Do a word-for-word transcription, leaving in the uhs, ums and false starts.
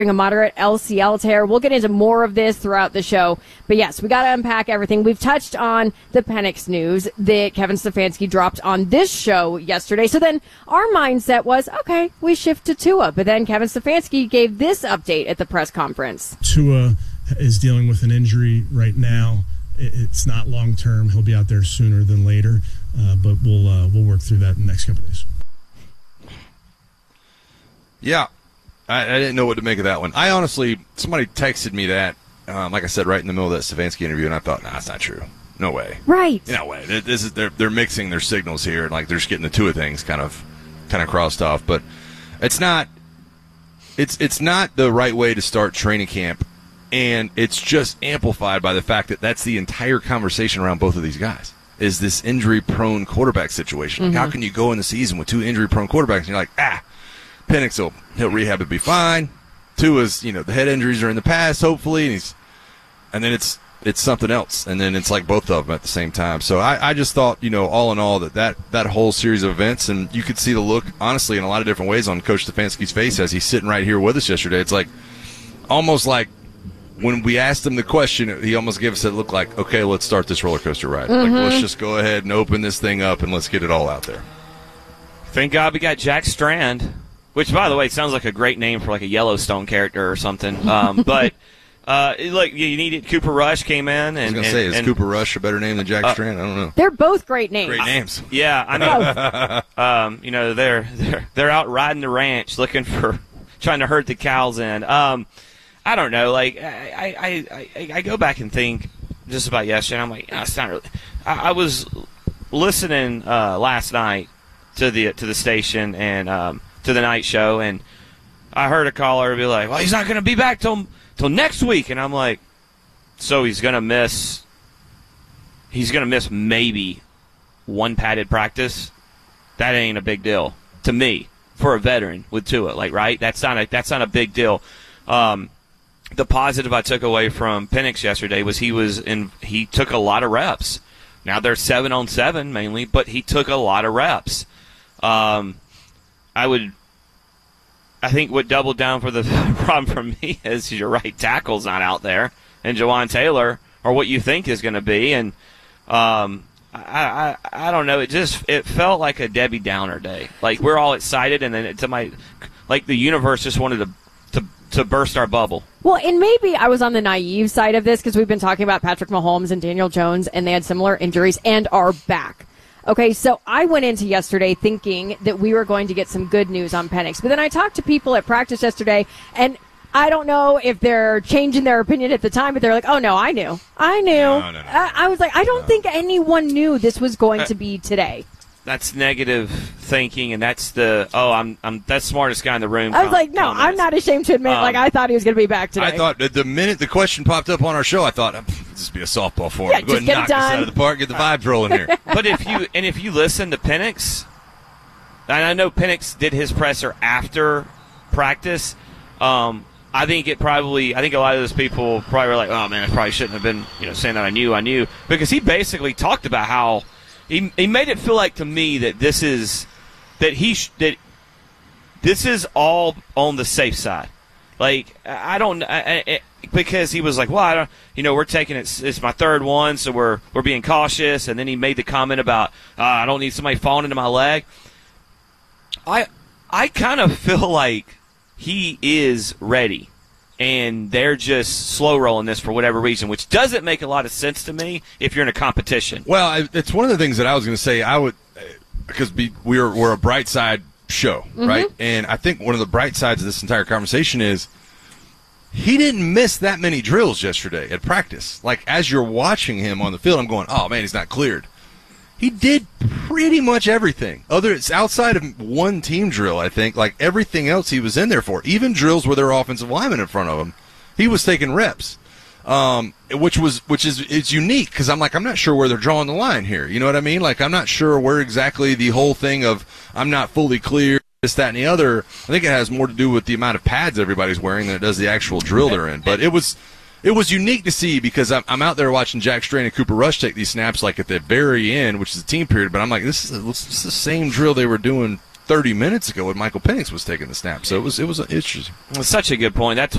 a moderate L C L tear. We'll get into more of this throughout the show. But yes, we got to unpack everything. We've touched on the Penix news that Kevin Stefanski dropped on this show yesterday. So then our mindset was, okay, we shift to Tua. But then Kevin Stefanski gave this update at the press conference. Tua is dealing with an injury right now. It's not long term. He'll be out there sooner than later. Uh, but we'll uh, we'll work through that in the next couple of days. Yeah. I, I didn't know what to make of that one. I honestly, somebody texted me that, um, like I said, right in the middle of that Stefanski interview, and I thought, nah, that's not true. No way. Right. No way. This is they're they're mixing their signals here, and like they're just getting the two of things kind of kind of crossed off. But it's not. It's it's not the right way to start training camp, and it's just amplified by the fact that that's the entire conversation around both of these guys. Is this injury-prone quarterback situation? Like, mm-hmm. How can you go in the season with two injury-prone quarterbacks, and you're like, ah. Penix will he'll rehab and be fine. Two is, you know, the head injuries are in the past, hopefully, and he's and then it's it's something else, and then it's like both of them at the same time. So I, I just thought, you know, all in all, that, that that whole series of events, and you could see the look, honestly, in a lot of different ways on Coach Stefanski's face as he's sitting right here with us yesterday. It's like almost like when we asked him the question, he almost gave us that look like, okay, let's start this roller coaster ride. Mm-hmm. Like, let's just go ahead and open this thing up and let's get it all out there. Thank God we got Jack Strand. Which, by the way, sounds like a great name for like a Yellowstone character or something. Um, but uh, look, you needed Cooper Rush came in. And, I was going to and, say, is and, Cooper Rush a better name than Jack uh, Strand? I don't know. They're both great names. Great names. Yeah, I know. um, you know, they're they're they're out riding the ranch looking for trying to herd the cows in. Um, I don't know. Like I I, I, I go back and think just about yesterday. I'm like, oh, it's not really. I, I was listening uh, last night to the to the station and. Um, to the night show, and I heard a caller be like, well, he's not going to be back till till next week. And I'm like, so he's going to miss he's going to miss maybe one padded practice? That ain't a big deal to me for a veteran with Tua, like, right? That's not a, that's not a big deal. Um, the positive I took away from Penix yesterday was he was in he took a lot of reps. Now they're seven on seven mainly, but he took a lot of reps. Um, I would, I think what doubled down for the problem for me is your right tackle's not out there, and Jawan Taylor, or what you think is going to be, and um, I, I, I don't know. It just it felt like a Debbie Downer day. Like we're all excited, and then it, to my, like the universe just wanted to to to burst our bubble. Well, and maybe I was on the naive side of this because we've been talking about Patrick Mahomes and Daniel Jones, and they had similar injuries and are back. Okay, so I went into yesterday thinking that we were going to get some good news on Penix. But then I talked to people at practice yesterday, and I don't know if they're changing their opinion at the time, but they're like, oh, no, I knew. I knew. No, no, no. I, I was like, I don't no. think anyone knew this was going to be today. That's negative thinking, and that's the, oh, I'm I'm that's the smartest guy in the room. I was like, no, I'm not ashamed to admit, um, like, I thought he was going to be back today. I thought that the minute the question popped up on our show, I thought, this would be a softball for him. Yeah, Go ahead and knock this out of the park, get the vibes rolling here. But if you, and if you listen to Penix, and I know Penix did his presser after practice, um, I think it probably, I think a lot of those people probably were like, oh, man, I probably shouldn't have been, you know, saying that I knew, I knew. Because he basically talked about how, He he made it feel like to me that this is that he sh- that this is all on the safe side. Like I don't I, I, because he was like, well, I don't, you know, we're taking it. It's my third one, so we're we're being cautious. And then he made the comment about uh, I don't need somebody falling into my leg. I I kind of feel like he is ready. And they're just slow rolling this for whatever reason, which doesn't make a lot of sense to me if you're in a competition. Well, it's one of the things that I was going to say. I would, because we're we're a bright side show, mm-hmm. right? And I think one of the bright sides of this entire conversation is he didn't miss that many drills yesterday at practice. Like as you're watching him on the field, I'm going, oh man, he's not cleared. He did pretty much everything. Other, it's outside of one team drill, I think. Like everything else, he was in there for. Even drills where there were offensive linemen in front of him, he was taking reps, um, which was which is it's unique because I'm like I'm not sure where they're drawing the line here. You know what I mean? Like I'm not sure where exactly the whole thing of I'm not fully clear, this, that, and the other. I think it has more to do with the amount of pads everybody's wearing than it does the actual drill they're in. But it was. It was unique to see because I'm, I'm out there watching Jack Strand and Cooper Rush take these snaps like at the very end, which is the team period. But I'm like, this is, this is the same drill they were doing thirty minutes ago when Michael Penix was taking the snap. So it was it was interesting. It's such a good point. That's